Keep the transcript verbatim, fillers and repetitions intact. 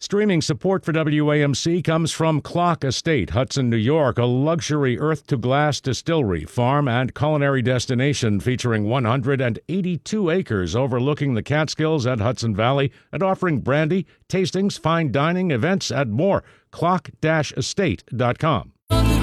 Streaming support for W A M C comes from Clock Estate, Hudson, New York, a luxury earth-to-glass distillery, farm, and culinary destination featuring one hundred eighty-two acres overlooking the Catskills and Hudson Valley and offering brandy, tastings, fine dining, events, and more. clock estate dot com.